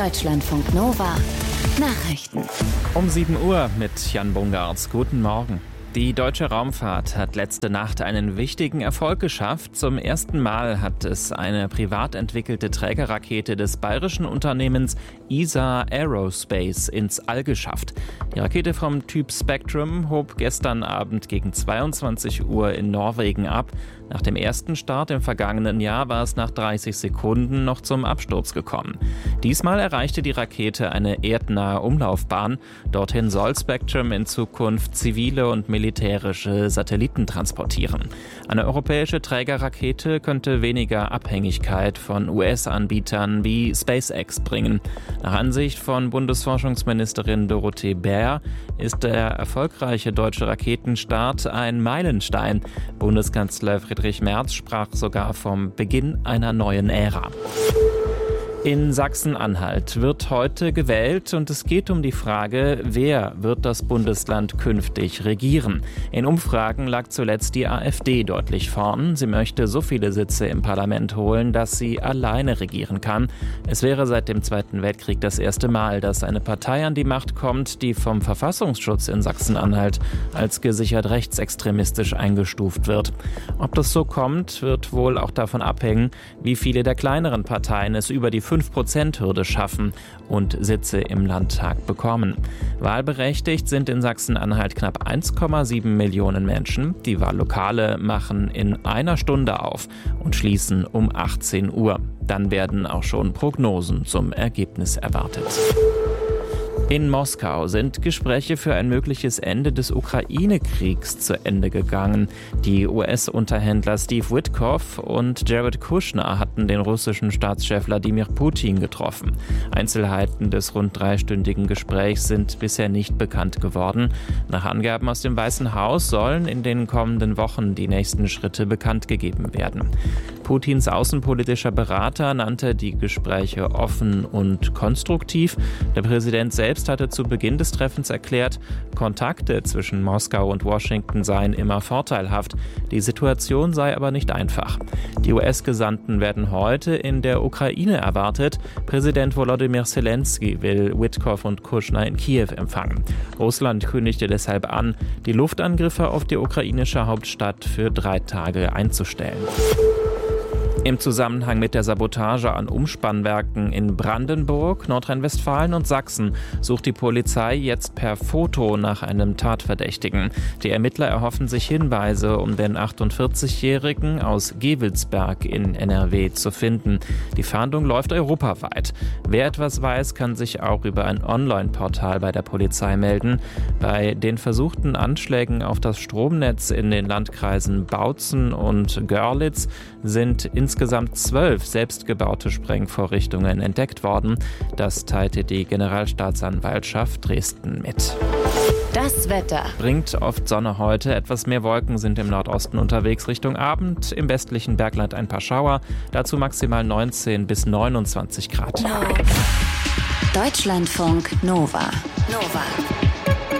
Deutschlandfunk Nova Nachrichten. Um 7 Uhr mit Jan Bungartz. Guten Morgen. Die deutsche Raumfahrt hat letzte Nacht einen wichtigen Erfolg geschafft. Zum ersten Mal hat es eine privat entwickelte Trägerrakete des bayerischen Unternehmens ESA Aerospace ins All geschafft. Die Rakete vom Typ Spectrum hob gestern Abend gegen 22 Uhr in Norwegen ab. Nach dem ersten Start im vergangenen Jahr war es nach 30 Sekunden noch zum Absturz gekommen. Diesmal erreichte die Rakete eine erdnahe Umlaufbahn. Dorthin soll Spectrum in Zukunft zivile und militärische Satelliten transportieren. Eine europäische Trägerrakete könnte weniger Abhängigkeit von US-Anbietern wie SpaceX bringen. Nach Ansicht von Bundesforschungsministerin Dorothee Bär ist der erfolgreiche deutsche Raketenstart ein Meilenstein. Bundeskanzler Friedrich Merz sprach sogar vom Beginn einer neuen Ära. In Sachsen-Anhalt wird heute gewählt und es geht um die Frage, wer wird das Bundesland künftig regieren. In Umfragen lag zuletzt die AfD deutlich vorn. Sie möchte so viele Sitze im Parlament holen, dass sie alleine regieren kann. Es wäre seit dem Zweiten Weltkrieg das erste Mal, dass eine Partei an die Macht kommt, die vom Verfassungsschutz in Sachsen-Anhalt als gesichert rechtsextremistisch eingestuft wird. Ob das so kommt, wird wohl auch davon abhängen, wie viele der kleineren Parteien es über die 5%-Hürde schaffen und Sitze im Landtag bekommen. Wahlberechtigt sind in Sachsen-Anhalt knapp 1,7 Millionen Menschen. Die Wahllokale machen in einer Stunde auf und schließen um 18 Uhr. Dann werden auch schon Prognosen zum Ergebnis erwartet. In Moskau sind Gespräche für ein mögliches Ende des Ukraine-Kriegs zu Ende gegangen. Die US-Unterhändler Steve Witkoff und Jared Kushner hatten den russischen Staatschef Wladimir Putin getroffen. Einzelheiten des rund 3-stündigen Gesprächs sind bisher nicht bekannt geworden. Nach Angaben aus dem Weißen Haus sollen in den kommenden Wochen die nächsten Schritte bekannt gegeben werden. Putins außenpolitischer Berater nannte die Gespräche offen und konstruktiv. Der Präsident selbst hatte zu Beginn des Treffens erklärt, Kontakte zwischen Moskau und Washington seien immer vorteilhaft. Die Situation sei aber nicht einfach. Die US-Gesandten werden heute in der Ukraine erwartet. Präsident Volodymyr Zelensky will Witkoff und Kushner in Kiew empfangen. Russland kündigte deshalb an, die Luftangriffe auf die ukrainische Hauptstadt für 3 Tage einzustellen. Im Zusammenhang mit der Sabotage an Umspannwerken in Brandenburg, Nordrhein-Westfalen und Sachsen sucht die Polizei jetzt per Foto nach einem Tatverdächtigen. Die Ermittler erhoffen sich Hinweise, um den 48-Jährigen aus Gevelsberg in NRW zu finden. Die Fahndung läuft europaweit. Wer etwas weiß, kann sich auch über ein Online-Portal bei der Polizei melden. Bei den versuchten Anschlägen auf das Stromnetz in den Landkreisen Bautzen und Görlitz sind insgesamt 12 selbstgebaute Sprengvorrichtungen entdeckt worden. Das teilte die Generalstaatsanwaltschaft Dresden mit. Das Wetter. Bringt oft Sonne heute, etwas mehr Wolken sind im Nordosten unterwegs Richtung Abend, im westlichen Bergland ein paar Schauer, dazu maximal 19 bis 29 Grad. Deutschlandfunk Nova.